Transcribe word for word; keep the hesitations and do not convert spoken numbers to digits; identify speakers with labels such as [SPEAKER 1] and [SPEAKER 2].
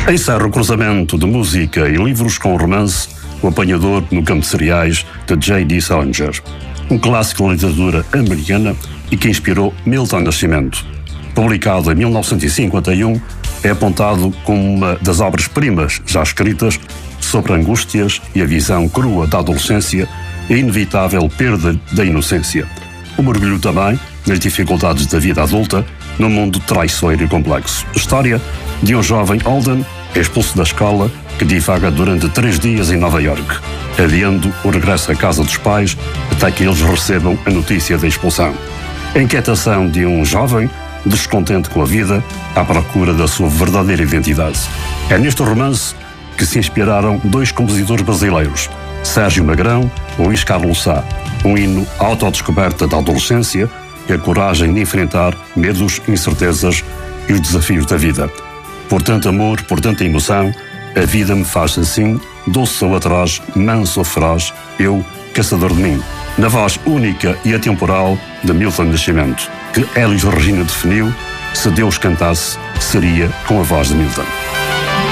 [SPEAKER 1] Encerra o cruzamento de música e livros com o romance O Apanhador no Campo de Cereais, de J D Salinger, um clássico da literatura americana e que inspirou Milton Nascimento. Publicado em mil novecentos e cinquenta e um, é apontado como uma das obras-primas já escritas sobre angústias e a visão crua da adolescência e a inevitável perda da inocência. O mergulho também nas dificuldades da vida adulta num mundo traiçoeiro e complexo. História de um jovem Holden expulso da escola que divaga durante três dias em Nova York, adiando o regresso à casa dos pais até que eles recebam a notícia da expulsão. A inquietação de um jovem descontente com a vida à procura da sua verdadeira identidade. É neste romance que se inspiraram dois compositores brasileiros, Sérgio Magrão e Luís Carlos Sá, um hino à autodescoberta da adolescência e a coragem de enfrentar medos, incertezas e os desafios da vida. Por tanto amor, por tanta emoção, a vida me faz assim, doce sou atrás, manso ou feroz, eu, caçador de mim. Na voz única e atemporal de Milton Nascimento, que Elis Regina definiu, se Deus cantasse, seria com a voz de Milton.